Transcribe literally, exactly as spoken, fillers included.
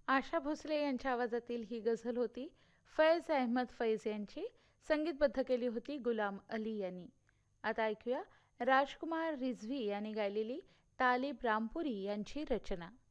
आशा भोसले यांच्या आवाजातील ही गझल होती. फैज अहमद फैज यांची. संगीतबद्ध केली होती गुलाम अली यांनी. आता ऐकूया राजकुमार रिझवी यांनी गायलेली तालिब रामपुरी यांची रचना.